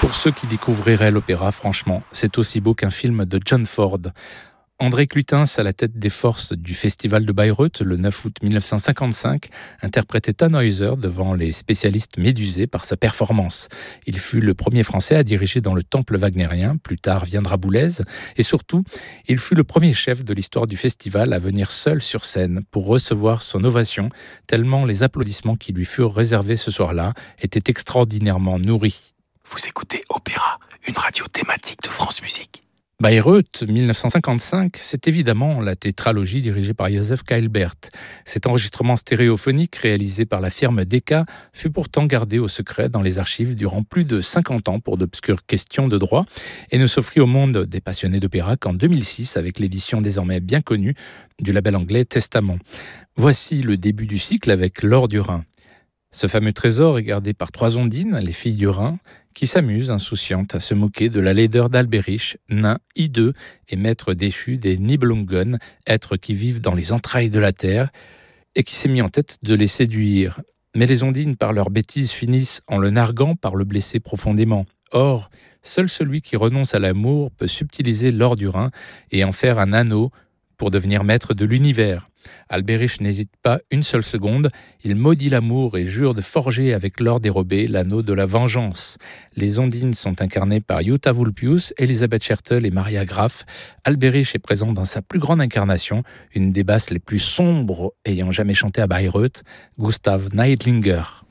Pour ceux qui découvriraient l'opéra, franchement, c'est aussi beau qu'un film de John Ford. André Clutens, à la tête des forces du Festival de Bayreuth le 9 août 1955, interprétait Tannhäuser devant les spécialistes médusés par sa performance. Il fut le premier Français à diriger dans le temple wagnérien, plus tard viendra Boulez, et surtout, il fut le premier chef de l'histoire du festival à venir seul sur scène pour recevoir son ovation, tellement les applaudissements qui lui furent réservés ce soir-là étaient extraordinairement nourris. Vous écoutez Opéra, une radio thématique de France Musique. Bayreuth 1955, c'est évidemment la tétralogie dirigée par Joseph Keilbert. Cet enregistrement stéréophonique réalisé par la firme Decca fut pourtant gardé au secret dans les archives durant plus de 50 ans pour d'obscures questions de droit et ne s'offrit au monde des passionnés d'opéra qu'en 2006 avec l'édition désormais bien connue du label anglais Testament. Voici le début du cycle avec L'Or du Rhin. Ce fameux trésor est gardé par trois ondines, les filles du Rhin, qui s'amusent insouciantes à se moquer de la laideur d'Albérich, nain hideux et maître déchu des Nibelungen, êtres qui vivent dans les entrailles de la terre, et qui s'est mis en tête de les séduire. Mais les ondines, par leurs bêtises, finissent en le narguant par le blesser profondément. Or, seul celui qui renonce à l'amour peut subtiliser l'or du Rhin et en faire un anneau pour devenir maître de l'univers. Alberich n'hésite pas une seule seconde, il maudit l'amour et jure de forger avec l'or dérobé l'anneau de la vengeance. Les ondines sont incarnées par Jutta Vulpius, Elisabeth Schertel et Maria Graf. Alberich est présent dans sa plus grande incarnation, une des basses les plus sombres ayant jamais chanté à Bayreuth, Gustav Neidlinger.